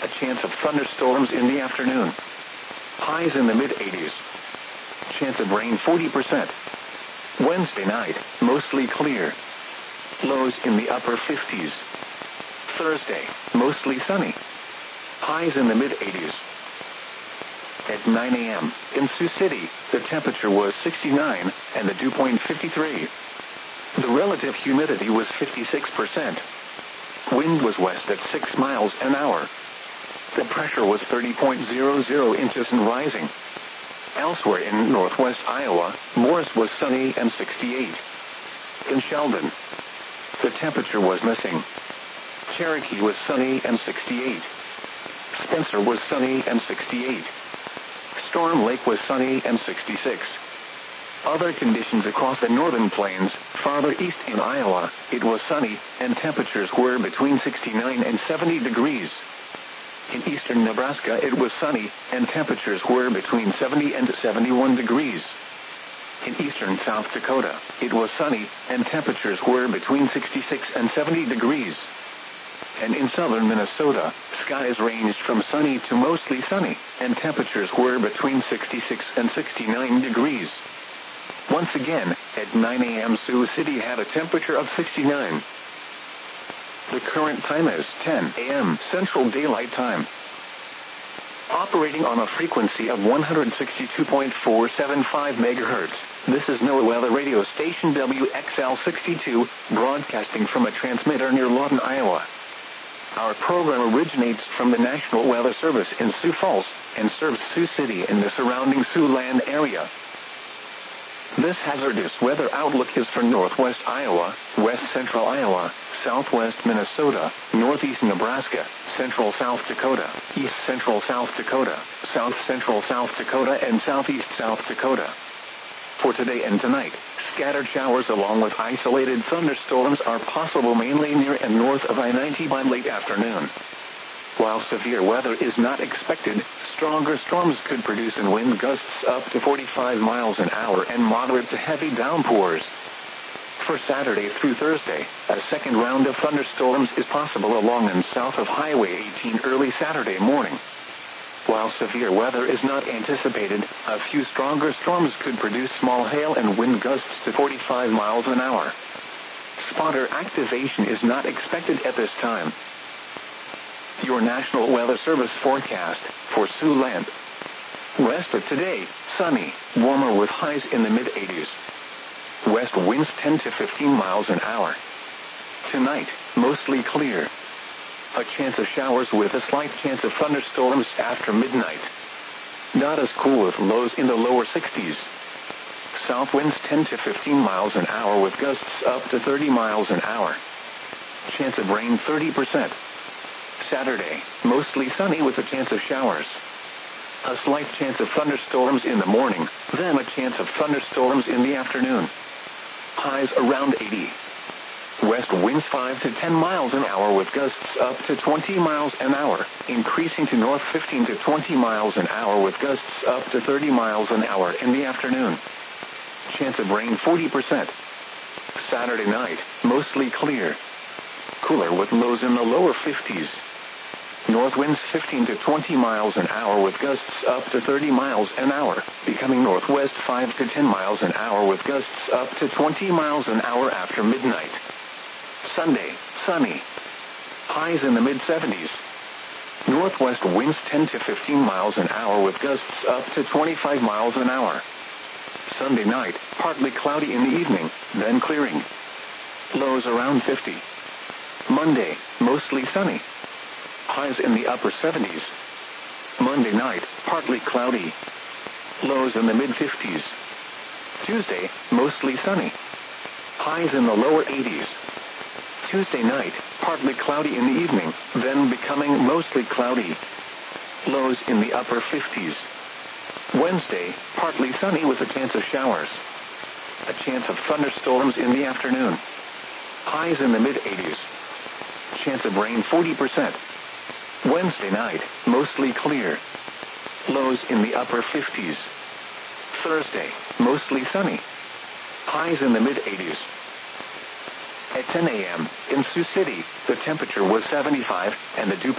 A chance of thunderstorms in the afternoon. Highs in the mid-80s. Chance of rain 40%. Wednesday night, mostly clear. Lows in the upper 50s. Thursday, mostly sunny. Highs in the mid-80s. At 9 a.m., in Sioux City, the temperature was 69, and the dew point 53. The relative humidity was 56%. Wind was west at 6 miles an hour. The pressure was 30.00 inches and rising. Elsewhere in northwest Iowa, Morris was sunny and 68. In Sheldon, the temperature was missing. Cherokee was sunny and 68. Spencer was sunny and 68. Storm Lake was sunny and 66. Other conditions across the northern plains, farther east in Iowa, it was sunny, and temperatures were between 69 and 70 degrees. In eastern Nebraska it was sunny, and temperatures were between 70 and 71 degrees. In eastern South Dakota, it was sunny, and temperatures were between 66 and 70 degrees. And in southern Minnesota, skies ranged from sunny to mostly sunny, and temperatures were between 66 and 69 degrees. Once again, at 9 a.m. Sioux City had a temperature of 69. The current time is 10 a.m. Central Daylight Time. Operating on a frequency of 162.475 MHz, this is NOAA Weather Radio Station WXL62, broadcasting from a transmitter near Lawton, Iowa. Our program originates from the National Weather Service in Sioux Falls and serves Sioux City and the surrounding Siouxland area. This hazardous weather outlook is for northwest Iowa, west central Iowa, southwest Minnesota, northeast Nebraska, central South Dakota, east central South Dakota, south central South Dakota, and southeast South Dakota. For today and tonight, scattered showers along with isolated thunderstorms are possible mainly near and north of I-90 by late afternoon. While severe weather is not expected, stronger storms could produce in wind gusts up to 45 miles an hour and moderate to heavy downpours. For Saturday through Thursday, a second round of thunderstorms is possible along and south of Highway 18 early Saturday morning. While severe weather is not anticipated, a few stronger storms could produce small hail and wind gusts to 45 miles an hour. Spotter activation is not expected at this time. Your National Weather Service forecast for Siouxland. West of today, sunny, warmer with highs in the mid-80s. West winds 10 to 15 miles an hour. Tonight, mostly clear. A chance of showers with a slight chance of thunderstorms after midnight. Not as cool with lows in the lower 60s. South winds 10 to 15 miles an hour with gusts up to 30 miles an hour. Chance of rain 30%. Saturday, mostly sunny with a chance of showers. A slight chance of thunderstorms in the morning, then a chance of thunderstorms in the afternoon. Highs around 80. West winds 5 to 10 miles an hour with gusts up to 20 miles an hour, increasing to north 15 to 20 miles an hour with gusts up to 30 miles an hour in the afternoon. Chance of rain 40%. Saturday night, mostly clear. Cooler with lows in the lower 50s. North winds 15 to 20 miles an hour with gusts up to 30 miles an hour, becoming northwest 5 to 10 miles an hour with gusts up to 20 miles an hour after midnight. Sunday, sunny. Highs in the mid-70s. Northwest winds 10 to 15 miles an hour with gusts up to 25 miles an hour. Sunday night, partly cloudy in the evening, then clearing. Lows around 50. Monday, mostly sunny. Highs in the upper 70s. Monday night, partly cloudy. Lows in the mid-50s. Tuesday, mostly sunny. Highs in the lower 80s. Tuesday night, partly cloudy in the evening, then becoming mostly cloudy. Lows in the upper 50s. Wednesday, partly sunny with a chance of showers. A chance of thunderstorms in the afternoon. Highs in the mid-80s. Chance of rain 40%. Wednesday night, mostly clear. Lows in the upper 50s. Thursday, mostly sunny. Highs in the mid-80s. At 10 a.m., in Sioux City, the temperature was 75, and the dew